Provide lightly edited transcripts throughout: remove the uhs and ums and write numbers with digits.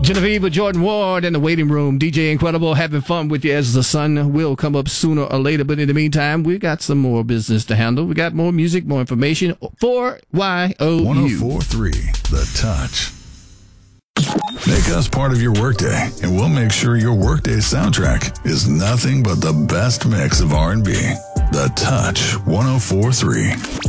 Genevieve with Jordan Ward in the waiting room. DJ Incredible having fun with you as the sun will come up sooner or later. But in the meantime, we got some more business to handle. We got more music, more information for YOU. 104.3 The Touch. Make us part of your workday, and we'll make sure your workday soundtrack is nothing but the best mix of R&B. The Touch 104.3.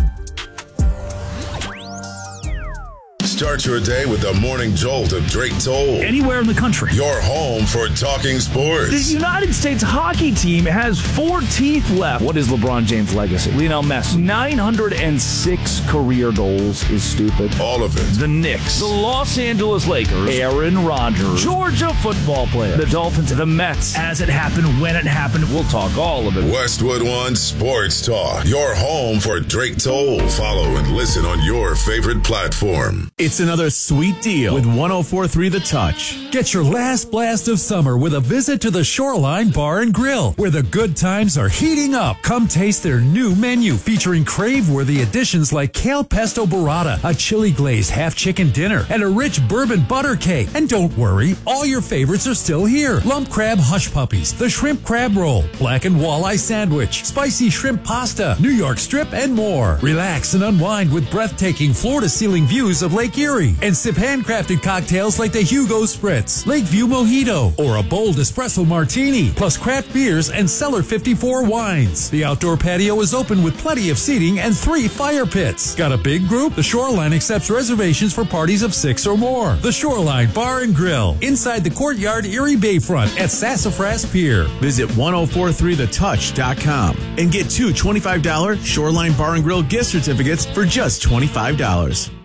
Start your day with the morning jolt of Drake Toll. Anywhere in the country. Your home for talking sports. The United States hockey team has 4 teeth left. What is LeBron James' legacy? Lionel Messi. 906 career goals is stupid. All of it. The Knicks. The Los Angeles Lakers. Aaron Rodgers. Georgia football player. The Dolphins. The Mets. As it happened, when it happened, we'll talk all of it. Westwood One Sports Talk. Your home for Drake Toll. Follow and listen on your favorite platform. It's another sweet deal with 104.3 The Touch. Get your last blast of summer with a visit to the Shoreline Bar and Grill, where the good times are heating up. Come taste their new menu featuring crave-worthy additions like kale pesto burrata, a chili glazed half-chicken dinner, and a rich bourbon butter cake. And don't worry, all your favorites are still here. Lump crab hush puppies, the shrimp crab roll, black and walleye sandwich, spicy shrimp pasta, New York strip, and more. Relax and unwind with breathtaking floor-to-ceiling views of Lake Erie and sip handcrafted cocktails like the Hugo Spritz, Lakeview Mojito, or a bold espresso martini, plus craft beers and Cellar 54 wines. The outdoor patio is open with plenty of seating and 3 fire pits. Got a big group? The Shoreline accepts reservations for parties of 6 or more. The Shoreline Bar and Grill, inside the Courtyard Erie Bayfront at Sassafras Pier. Visit 1043thetouch.com and get 2 $25 Shoreline Bar and Grill gift certificates for just $25.